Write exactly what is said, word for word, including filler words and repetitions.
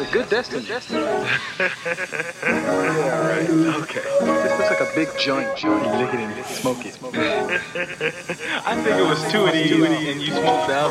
a good destiny. Yeah, right. Okay. This looks like a big joint. Joint. Lick it and smoke it. I think it was two of these, and you smoked the other.